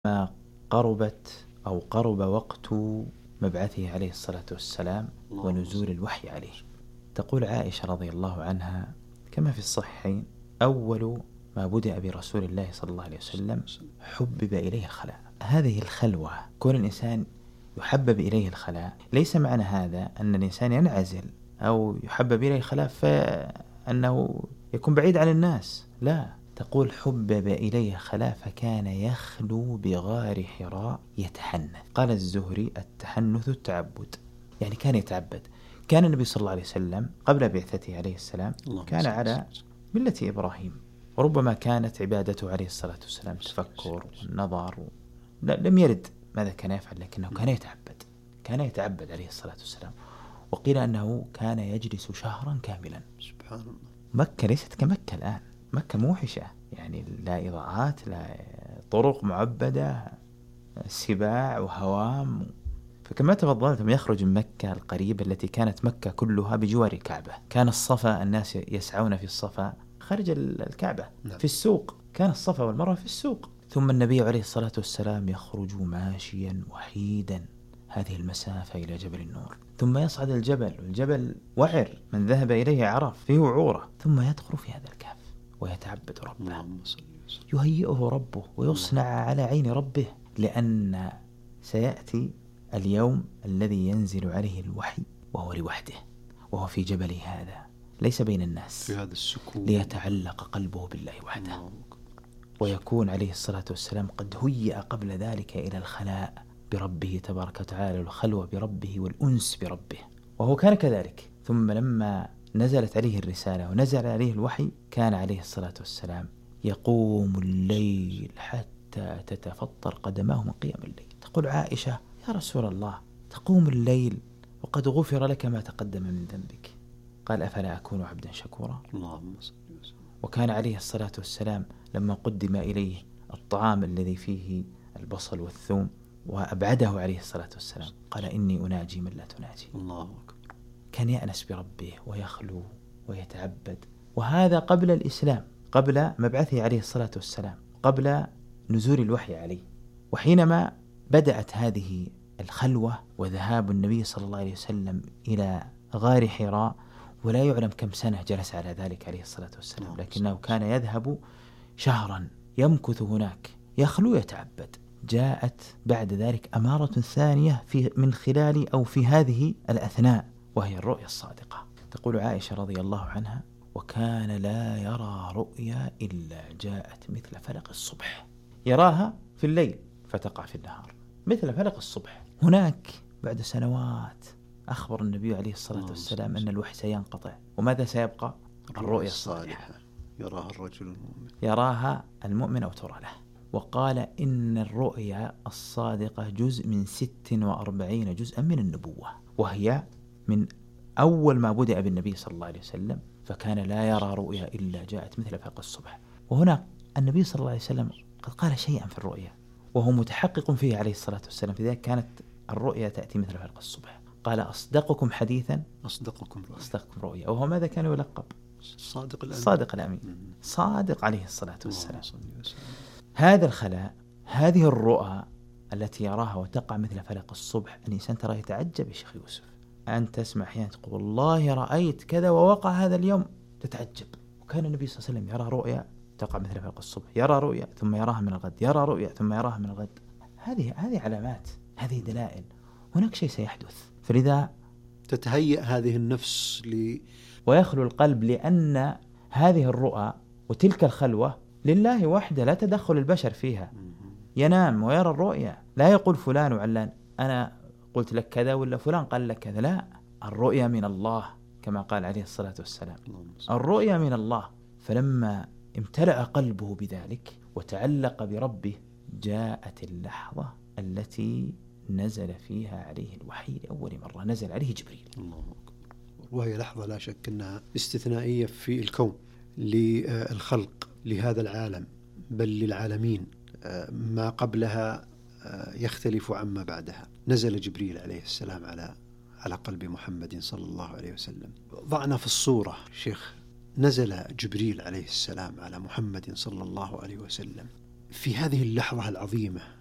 ما قربت أو قرب وقت مبعثه عليه الصلاة والسلام ونزول الوحي عليه. تقول عائشة رضي الله عنها كما في الصحيحين: أول ما بدأ برسول الله صلى الله عليه وسلم حبب إليه الخلاء. هذه الخلوة، كون الإنسان يحبب إليه الخلاء، ليس معنى هذا أن الإنسان ينعزل أو يحبب إليه الخلاء فأنه يكون بعيد عن الناس، لا. تقول حبب إليه الخلاء فكان يخلو بغار حراء يتحنث. قال الزهري: التحنث التعبد، يعني كان يتعبد. كان النبي صلى الله عليه وسلم قبل بعثته عليه السلام كان على ملة إبراهيم، وربما كانت عبادته عليه الصلاة والسلام تفكر والنظر لم يرد ماذا كان يفعل، لكنه كان يتعبد عليه الصلاة والسلام. وقيل أنه كان يجلس شهرا كاملا. سبحان الله. مكة ليست كمكة الآن، مكة موحشة، يعني لا إضاءات، لا طرق معبدة، سباع وهوام. فكما تفضلتم يخرج من مكة القريبة التي كانت مكة كلها بجوار الكعبة. كان الصفا الناس يسعون في الصفا خارج الكعبة. في السوق كان الصفا والمروة في السوق. ثم النبي عليه الصلاة والسلام يخرج ماشيا وحيدا هذه المسافة إلى جبل النور، ثم يصعد الجبل، والجبل وعر، من ذهب إليه عرف، فيه وعورة، ثم يدخل في هذا الكهف ويتعبد ربه، يهيئه ربه ويصنع على عين ربه، لأن سيأتي اليوم الذي ينزل عليه الوحي وهو لوحده، وهو في جبل هذا ليس بين الناس، في هذا السكون، ليتعلق قلبه بالله وحده. ويكون عليه الصلاة والسلام قد هيئ قبل ذلك إلى الخلاء بربه تبارك وتعالى، والخلوة بربه والأنس بربه، وهو كان كذلك. ثم لما نزلت عليه الرسالة ونزل عليه الوحي كان عليه الصلاة والسلام يقوم الليل حتى تتفطر قدماه من قيام الليل. تقول عائشة: يا رسول الله، تقوم الليل وقد غفر لك ما تقدم من ذنبك؟ قال: أفلا أكون عبدا شكورا؟ اللهم صل وسلم. وكان عليه الصلاة والسلام لما قدم إليه الطعام الذي فيه البصل والثوم وأبعده عليه الصلاة والسلام قال: إني أناجي من لا تناجي. الله أكبر. كان يأنس بربه ويخلو ويتعبد، وهذا قبل الإسلام، قبل مبعثه عليه الصلاة والسلام، قبل نزول الوحي عليه. وحينما بدأت هذه الخلوة وذهاب النبي صلى الله عليه وسلم إلى غار حراء، ولا يعلم كم سنة جلس على ذلك عليه الصلاة والسلام، لكنه كان يذهب شهرا يمكث هناك يخلو يتعبد. جاءت بعد ذلك أمارة ثانية من خلال أو في هذه الأثناء، وهي الرؤيا الصادقة. تقول عائشة رضي الله عنها: وكان لا يرى رؤيا إلا جاءت مثل فلق الصبح. يراها في الليل فتقع في النهار مثل فلق الصبح. هناك بعد سنوات أخبر النبي عليه الصلاة والسلام أن الوحي سينقطع، وماذا سيبقى؟ الرؤيا الصالحة يراها الرجل المؤمن، يراها المؤمن أو ترى له. وقال: إن الرؤيا الصادقة جزء من 46 جزءا من النبوة، وهي من أول ما بدأ بالنبي صلى الله عليه وسلم، فكان لا يرى رؤيا إلا جاءت مثل فلق الصبح. وهنا النبي صلى الله عليه وسلم قد قال شيئا في الرؤيا وهو متحقق فيه عليه الصلاة والسلام، في ذلك كانت الرؤيا تأتي مثل فلق الصبح. قال: أصدقكم حديثا أصدقكم رؤيا. وهو ماذا كان يلقب؟ الصادق الأمين. صادق عليه الصلاة والسلام. هذا الخلاء، هذه الرؤى التي يراها وتقع مثل فلق الصبح، الإنسان ترى يتعجب يا شيخ يوسف. أنت تسمع أحيانا تقول: والله رأيت كذا ووقع هذا اليوم، تتعجب. وكان النبي صلى الله عليه وسلم يرى رؤيا تقع مثل فلق الصبح، يرى رؤيا ثم يراها من الغد، يرى رؤيا ثم يراها من الغد. هذه علامات، هذه دلائل، هناك شيء سيحدث. فلذا تتهيأ هذه النفس ويخلو القلب، لأن هذه الرؤى وتلك الخلوة لله وحده، لا تدخل البشر فيها. ينام ويرى الرؤيا، لا يقول فلان وعلان أنا قلت لك كذا ولا فلان قال لك كذا، لا، الرؤيا من الله كما قال عليه الصلاة والسلام، الرؤيا من الله. فلما امتلأ قلبه بذلك وتعلق بربه جاءت اللحظة التي نزل فيها عليه الوحي لأول مرة، نزل عليه جبريل. الله أكبر. وهي لحظة لا شك أنها استثنائية في الكون، للخلق، لهذا العالم، بل للعالمين. ما قبلها يختلف عما بعدها. نزل جبريل عليه السلام على قلب محمد صلى الله عليه وسلم. ضعنا في الصورة شيخ. نزل جبريل عليه السلام على محمد صلى الله عليه وسلم في هذه اللحظة العظيمة